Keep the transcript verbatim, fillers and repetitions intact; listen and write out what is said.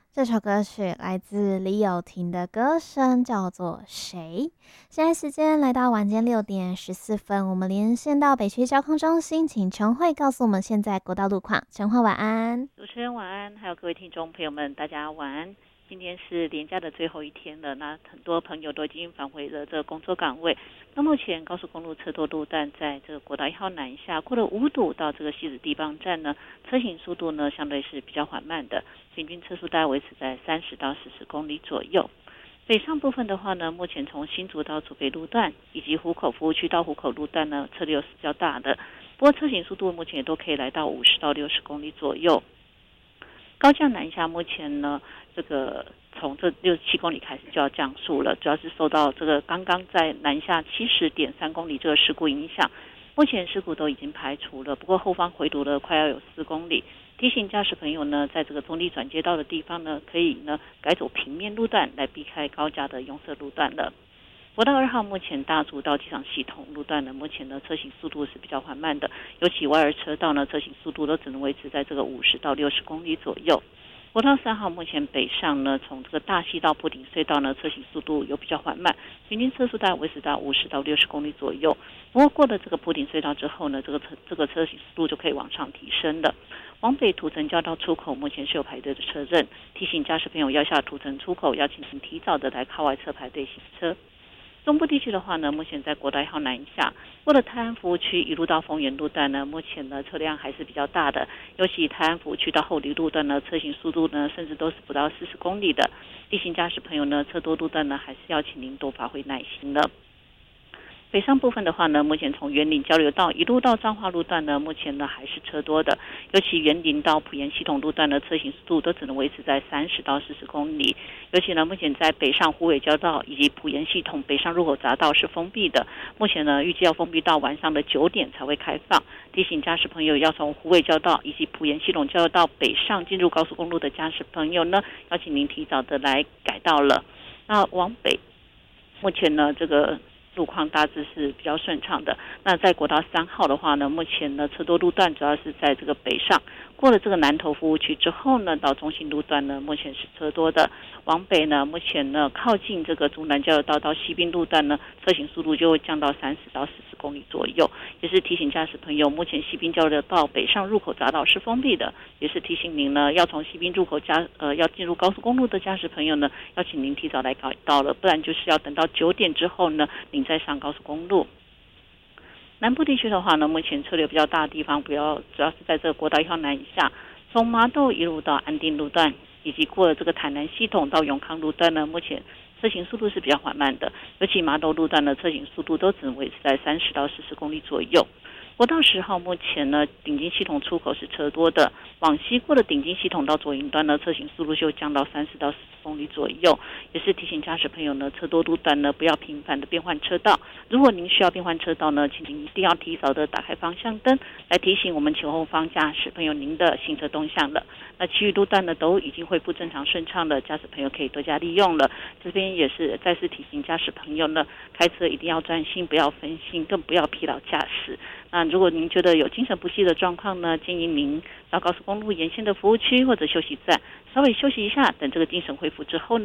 这首歌曲来自李友廷的歌声，叫做谁。现在时间来到晚间六点十四分，我们连线到北区交通中心，请陈慧告诉我们现在国道路况。陈慧晚安。 主持人晚安，还有各位听众朋友们，大家晚安。今天是连假的最后一天了，那很多朋友都已经返回了这个工作岗位。那目前高速公路车多路段在这个国道一号南下，过了五堵到这个西子地磅站呢，车行速度呢相对是比较缓慢的，平均车速大概维持在三十到四十公里左右。北上部分的话呢，目前从新竹到竹北路段以及湖口服务区到湖口路段呢，车流是比较大的，不过车行速度目前也都可以来到五十到六十公里左右。高架南下目前呢，这个从这六十七公里开始就要降速了，主要是受到这个刚刚在南下七十点三公里这个事故影响。目前事故都已经排除了，不过后方回堵了快要有四公里，提醒驾驶朋友呢，在这个中立转接道的地方呢，可以呢改走平面路段来避开高架的拥塞路段了。国道二号目前大竹到机场系统路段呢，目前的车行速度是比较缓慢的，尤其外二车道呢，车行速度都只能维持在这个五十到六十公里左右。国道三号目前北上呢，从这个大溪到埔顶隧道呢，车行速度有比较缓慢，平均车速大概维持到五十到六十公里左右。不过过了这个埔顶隧道之后呢，这个车这个车行速度就可以往上提升了。往北土城交道出口目前是有排队的车阵，提醒驾驶朋友要下土城出口，要请您提早的来靠外侧排队行车。中部地区的话呢，目前在国道一号南下，过了泰安服务区一路到丰原路段呢，目前呢车辆还是比较大的，尤其泰安服务区到后里路段呢，车行速度呢甚至都是不到四十公里的。地形驾驶朋友呢，车多路段呢，还是要请您多发挥耐心了。北上部分的话呢，目前从员林交流道一路到彰化路段呢，目前呢还是车多的，尤其员林到埔盐系统路段的车行速度都只能维持在三十到四十公里。尤其呢，目前在北上虎尾交道以及埔盐系统北上入口匝道是封闭的，目前呢预计要封闭到晚上的九点才会开放。提醒驾驶朋友要从虎尾交道以及埔盐系统交流道北上进入高速公路的驾驶朋友呢，要请您提早的来改道了。那往北，目前呢这个路况大致是比较顺畅的。那在国道三号的话呢，目前呢车多路段主要是在这个北上，过了这个南投服务区之后呢，到中心路段呢，目前是车多的。往北呢，目前呢靠近这个竹南交流道到西滨路段呢，车行速度就会降到三十到四十公里左右。也是提醒驾驶朋友，目前西滨交流道北上入口匝道是封闭的，也是提醒您呢，要从西滨入口驾呃要进入高速公路的驾驶朋友呢，要请您提早来改道了，不然就是要等到九点之后呢，您再上高速公路。南部地区的话呢，目前车流比较大的地方，主要主要是在这个国道一号南下，从麻豆一路到安定路段，以及过了这个台南系统到永康路段呢，目前车行速度是比较缓慢的，尤其麻豆路段的车行速度都只能维持在三十到四十公里左右。国道十号目前呢，顶金系统出口是车多的，往西过的顶金系统到左营端呢，车行速度就降到三十到四十公里左右。也是提醒驾驶朋友呢，车多路段呢不要频繁的变换车道。如果您需要变换车道呢，请您一定要提早的打开方向灯，来提醒我们前后方驾驶朋友您的行车动向了。那其余路段呢都已经恢复正常顺畅了，驾驶朋友可以多加利用了。这边也是再次提醒驾驶朋友呢，开车一定要专心，不要分心，更不要疲劳驾驶。那如果您觉得有精神不济的状况呢，建议您到高速公路沿线的服务区或者休息站稍微休息一下，等这个精神恢复之后呢，